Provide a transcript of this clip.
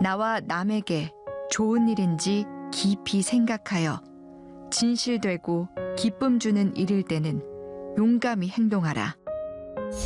나와 남에게 좋은 일인지 깊이 생각하여 진실되고 기쁨 주는 일일 때는 용감히 행동하라.